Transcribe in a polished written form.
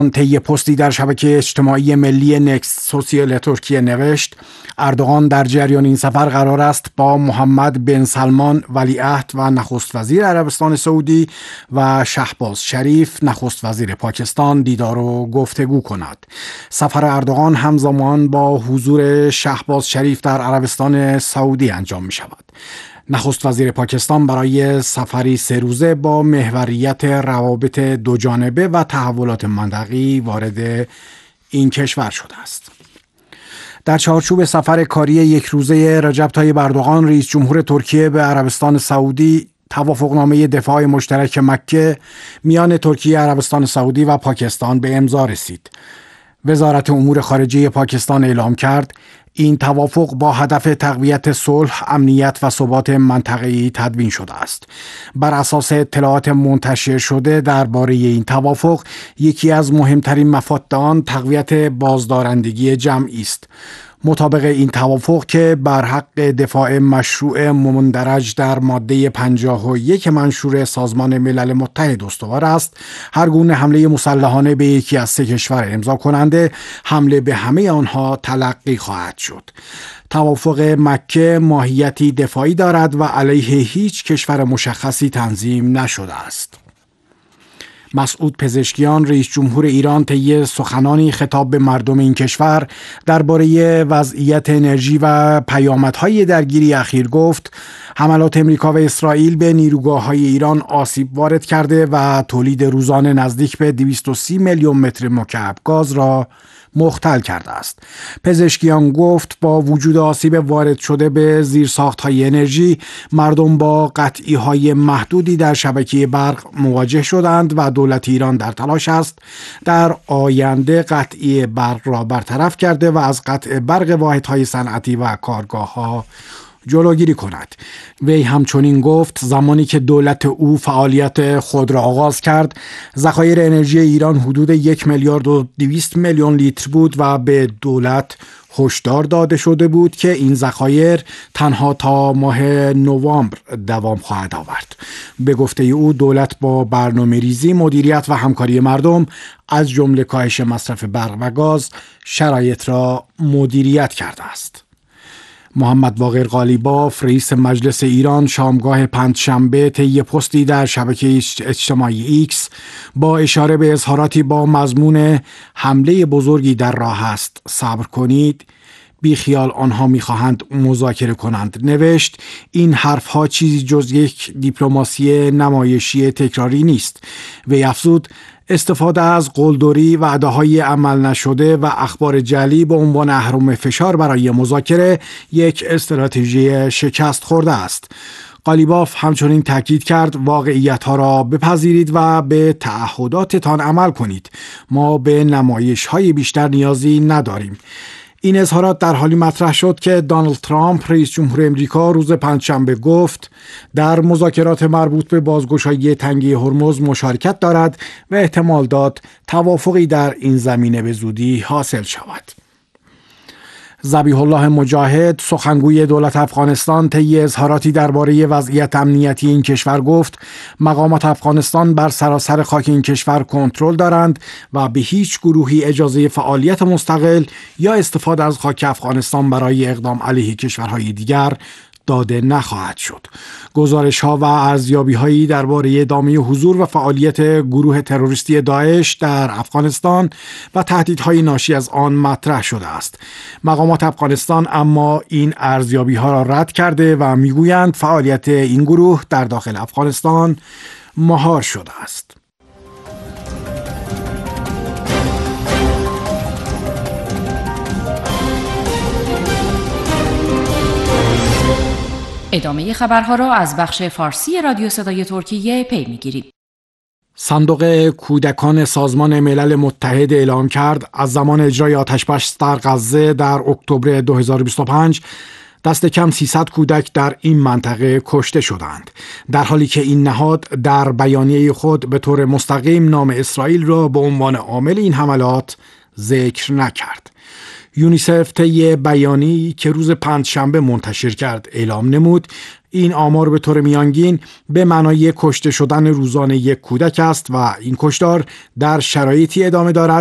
طی پستی در شبکه اجتماعی ملی نکست سوسیال ترکیه نوشت اردوغان در جریان این سفر قرار است با محمد بن سلمان ولیعهد و نخست وزیر عربستان سعودی و شهباز شریف نخست وزیر پاکستان دیدار و گفتگو کند. سفر اردوغان همزمان با حضور شهباز شریف در عربستان سعودی انجام می شود. نخست وزیر پاکستان برای سفری 3 روزه با محوریت روابط دوجانبه و تحولات منطقه‌ای وارد این کشور شده است. در چارچوب سفر کاری 1 روزه رجب طیب اردوغان رئیس جمهور ترکیه به عربستان سعودی، توافقنامه دفاع مشترک مکه میان ترکیه، عربستان سعودی و پاکستان به امضا رسید. وزارت امور خارجه پاکستان اعلام کرد این توافق با هدف تقویت صلح، امنیت و ثبات منطقه‌ای تدوین شده است. بر اساس اطلاعات منتشر شده درباره این توافق، یکی از مهمترین مفاد آن تقویت بازدارندگی جمعی است. مطابق این توافق که بر حق دفاع مشروع مندرج در ماده 51 منشور سازمان ملل متحد استوار است، هر گونه حمله مسلحانه به یکی از 3 کشور امضا کننده حمله به همه آنها تلقی خواهد شد. توافق مکه ماهیتی دفاعی دارد و علیه هیچ کشور مشخصی تنظیم نشده است. مسعود پزشکیان رئیس جمهور ایران طی سخنانی خطاب به مردم این کشور درباره وضعیت انرژی و پیامدهای درگیری اخیر گفت حملات امریکا و اسرائیل به نیروگاه‌های ایران آسیب وارد کرده و تولید روزانه نزدیک به 230 میلیون متر مکعب گاز را مختل کرده است. پزشکیان گفت با وجود آسیب وارد شده به زیرساخت‌های انرژی، مردم با قطعی‌های محدودی در شبکه برق مواجه شدند و دولت ایران در تلاش است در آینده قطعی برق را برطرف کرده و از قطع برق واحدهای صنعتی و کارگاه‌ها جلوگیری کند. وی همچنین گفت زمانی که دولت او فعالیت خود را آغاز کرد، ذخایر انرژی ایران حدود 1 میلیارد و 200 میلیون لیتر بود و به دولت هشدار داده شده بود که این ذخایر تنها تا ماه نوامبر دوام خواهد آورد. به گفته او دولت با برنامه‌ریزی، مدیریت و همکاری مردم از جمله کاهش مصرف برق و گاز شرایط را مدیریت کرده است. محمد باقر قالیباف رئیس مجلس ایران شامگاه پنجشنبه طی پستی در شبکه اجتماعی ایکس با اشاره به اظهاراتی با مضمون حمله بزرگی در راه است، صبر کنید، بی خیال آنها می‌خواهند مذاکره کنند نوشت این حرفها چیزی جز یک دیپلماسی نمایشی تکراری نیست. وی افزود استفاده از قلدری، وعده‌های عمل نشده و اخبار جعلی به عنوان اهرم فشار برای مذاکره یک استراتژی شکست خورده است. قالیباف همچنین تاکید کرد واقعیت‌ها را بپذیرید و به تعهداتتان عمل کنید. ما به نمایش‌های بیشتر نیازی نداریم. این اظهارات در حالی مطرح شد که دونالد ترامپ رئیس جمهور امریکا روز پنجشنبه گفت در مذاکرات مربوط به بازگشایی تنگه هرمز مشارکت دارد و احتمال داد توافقی در این زمینه به زودی حاصل شود. ذبیح الله مجاهد سخنگوی دولت افغانستان طی اظهاراتی درباره وضعیت امنیتی این کشور گفت مقامات افغانستان بر سراسر خاک این کشور کنترل دارند و به هیچ گروهی اجازه فعالیت مستقل یا استفاده از خاک افغانستان برای اقدام علیه کشورهای دیگر داده نخواهد شد. گزارش‌ها و ارزیابی‌هایی درباره ادامه حضور و فعالیت گروه تروریستی داعش در افغانستان و تهدیدهای ناشی از آن مطرح شده است. مقامات افغانستان اما این ارزیابی‌ها را رد کرده و می‌گویند فعالیت این گروه در داخل افغانستان مهار شده است. ادامه خبرها را از بخش فارسی رادیو صدای ترکیه پی می‌گیرید. صندوق کودکان سازمان ملل متحد اعلام کرد از زمان اجرای آتش‌بس در غزه در اکتبر 2025 دست کم 300 کودک در این منطقه کشته شدند، در حالی که این نهاد در بیانیه خود به طور مستقیم نام اسرائیل را به عنوان عامل این حملات ذکر نکرد. یونیسف طی بیانیه‌ای که روز پنجشنبه منتشر کرد اعلام نمود این آمار به طور میانگین به معنای کشته شدن روزانه یک کودک است و این کشتار در شرایطی ادامه دارد